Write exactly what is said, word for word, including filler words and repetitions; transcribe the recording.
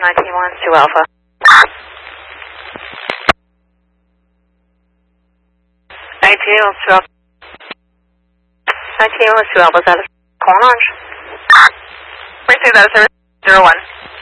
nineteen one, two Alpha. nineteen one, two Alpha. nineteen one, two Alpha, that is Call Launch. Receive that, service zero one.